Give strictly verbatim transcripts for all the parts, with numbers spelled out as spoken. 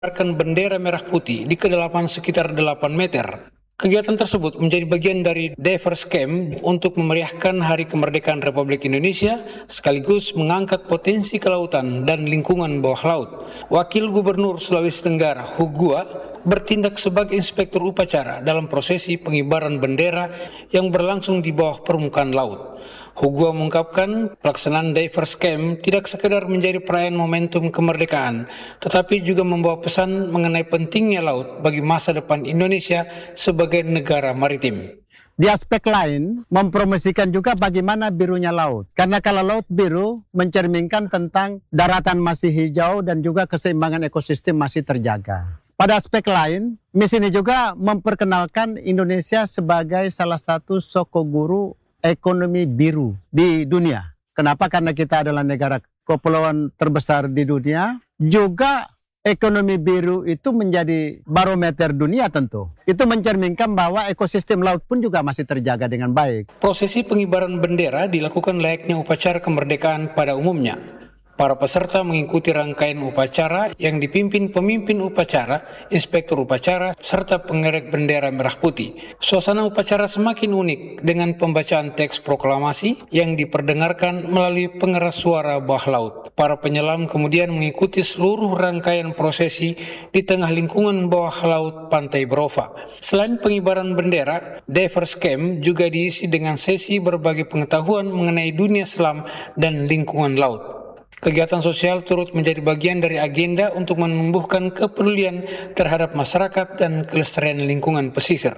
mengibarkan bendera merah putih di kedalaman sekitar delapan meter. Kegiatan tersebut menjadi bagian dari Divers Camp untuk memeriahkan Hari Kemerdekaan Republik Indonesia sekaligus mengangkat potensi kelautan dan lingkungan bawah laut. Wakil Gubernur Sulawesi Tenggara, Hugua, bertindak sebagai inspektur upacara dalam prosesi pengibaran bendera yang berlangsung di bawah permukaan laut. Hugua mengungkapkan pelaksanaan Divers Camp tidak sekedar menjadi perayaan momentum kemerdekaan, tetapi juga membawa pesan mengenai pentingnya laut bagi masa depan Indonesia sebagai negara maritim. Di aspek lain, mempromosikan juga bagaimana birunya laut. Karena kalau laut biru mencerminkan tentang daratan masih hijau dan juga keseimbangan ekosistem masih terjaga. Pada aspek lain, misi ini juga memperkenalkan Indonesia sebagai salah satu sokoguru ekonomi biru di dunia. Kenapa? Karena kita adalah negara kepulauan terbesar di dunia. Juga ekonomi biru itu menjadi barometer dunia tentu. Itu mencerminkan bahwa ekosistem laut pun juga masih terjaga dengan baik. Prosesi pengibaran bendera dilakukan layaknya upacara kemerdekaan pada umumnya. Para peserta mengikuti rangkaian upacara yang dipimpin pemimpin upacara, inspektur upacara, serta pengerek bendera merah putih. Suasana upacara semakin unik dengan pembacaan teks proklamasi yang diperdengarkan melalui pengeras suara bawah laut. Para penyelam kemudian mengikuti seluruh rangkaian prosesi di tengah lingkungan bawah laut Pantai Brova. Selain pengibaran bendera, Divers Camp juga diisi dengan sesi berbagi pengetahuan mengenai dunia selam dan lingkungan laut. Kegiatan sosial turut menjadi bagian dari agenda untuk menumbuhkan kepedulian terhadap masyarakat dan kelestarian lingkungan pesisir.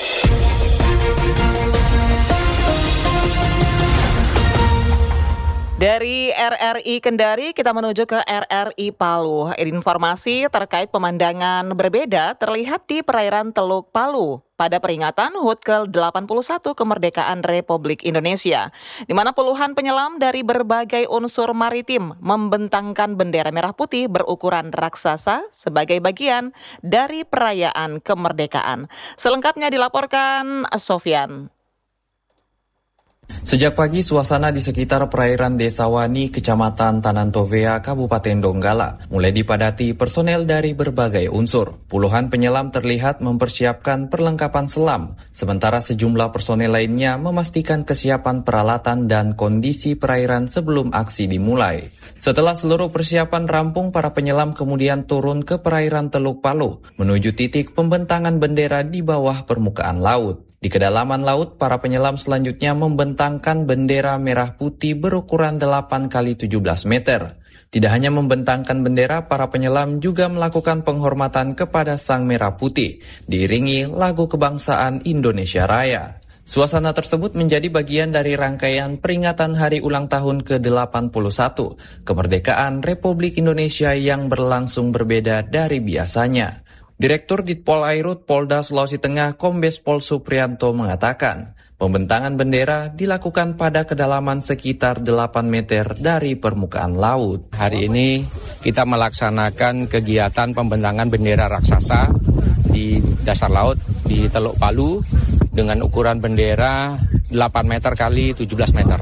Dari R R I Kendari kita menuju ke R R I Palu. Informasi terkait pemandangan berbeda terlihat di perairan Teluk Palu pada peringatan H U T ke delapan puluh satu Kemerdekaan Republik Indonesia, di mana puluhan penyelam dari berbagai unsur maritim membentangkan bendera merah putih berukuran raksasa sebagai bagian dari perayaan kemerdekaan. Selengkapnya dilaporkan Sofyan. Sejak pagi, suasana di sekitar perairan Desa Wani, Kecamatan Tanantovea, Kabupaten Donggala, mulai dipadati personel dari berbagai unsur. Puluhan penyelam terlihat mempersiapkan perlengkapan selam, sementara sejumlah personel lainnya memastikan kesiapan peralatan dan kondisi perairan sebelum aksi dimulai. Setelah seluruh persiapan rampung, para penyelam kemudian turun ke perairan Teluk Palu, menuju titik pembentangan bendera di bawah permukaan laut. Di kedalaman laut, para penyelam selanjutnya membentangkan bendera merah putih berukuran delapan kali tujuh belas meter. Tidak hanya membentangkan bendera, para penyelam juga melakukan penghormatan kepada Sang Merah Putih, diiringi lagu kebangsaan Indonesia Raya. Suasana tersebut menjadi bagian dari rangkaian peringatan Hari Ulang Tahun ke delapan puluh satu Kemerdekaan Republik Indonesia yang berlangsung berbeda dari biasanya. Direktur Ditpol Airut Polda Sulawesi Tengah Kombes Pol Suprianto mengatakan, pembentangan bendera dilakukan pada kedalaman sekitar delapan meter dari permukaan laut. Hari ini kita melaksanakan kegiatan pembentangan bendera raksasa di dasar laut di Teluk Palu dengan ukuran bendera delapan meter kali tujuh belas meter.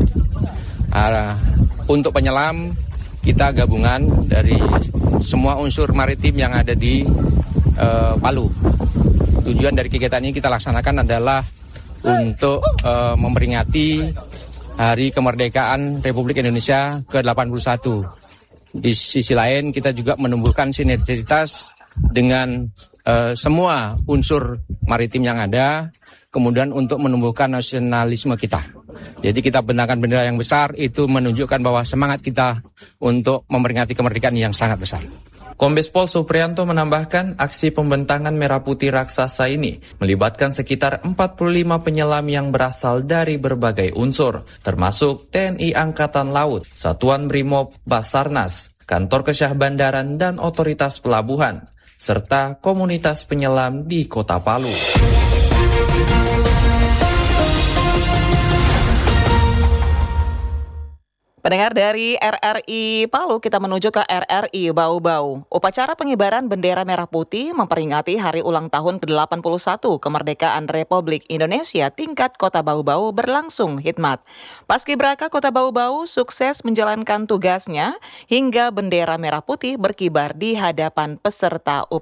Uh, untuk penyelam, kita gabungan dari semua unsur maritim yang ada di Uh, Palu. Tujuan dari kegiatan ini kita laksanakan adalah untuk uh, memperingati Hari Kemerdekaan Republik Indonesia ke delapan puluh satu. Di sisi lain kita juga menumbuhkan sinergitas dengan uh, semua unsur maritim yang ada, kemudian untuk menumbuhkan nasionalisme kita. Jadi kita bentangkan bendera yang besar itu menunjukkan bahwa semangat kita untuk memperingati kemerdekaan yang sangat besar. Kombes Pol Suprianto menambahkan aksi pembentangan merah putih raksasa ini melibatkan sekitar empat puluh lima penyelam yang berasal dari berbagai unsur, termasuk T N I Angkatan Laut, Satuan Brimob, Basarnas, Kantor Kesyah Bandaran dan Otoritas Pelabuhan, serta komunitas penyelam di Kota Palu. Pendengar dari R R I Palu, kita menuju ke R R I Bau-Bau. Upacara pengibaran bendera merah putih memperingati hari ulang tahun ke delapan puluh satu kemerdekaan Republik Indonesia tingkat Kota Bau-Bau berlangsung hikmat. Paskibraka Kota Bau-Bau sukses menjalankan tugasnya hingga bendera merah putih berkibar di hadapan peserta upacara.